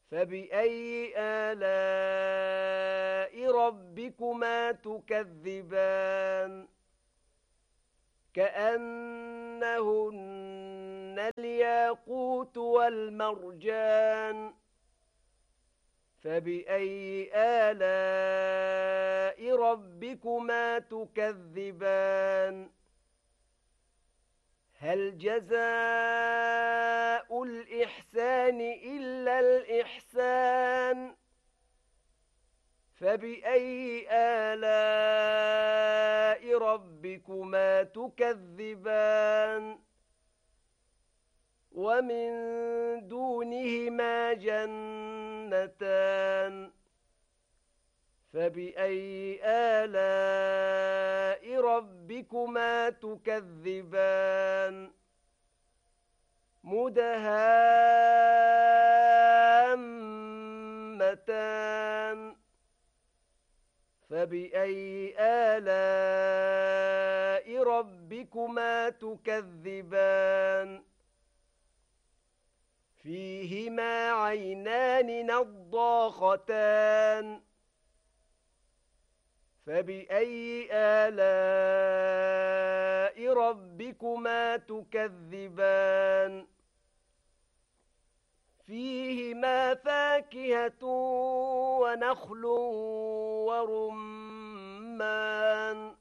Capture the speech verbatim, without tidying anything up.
فبأي آلاء ربكما تكذبان كأنهن الياقوت والمرجان فبأي آلاء ربكما تكذبان هل جزاء الإحسان إلا الإحسان فبأي آلاء ربكما تكذبان ومن دونهما جنتان فبأي آلاء ربكما تكذبان مدهامتان فبأي آلاء ربكما تكذبان فيهما عينان نضاختان فبأي آلاء ربكما تكذبان فيهما فاكهة ونخل ورمان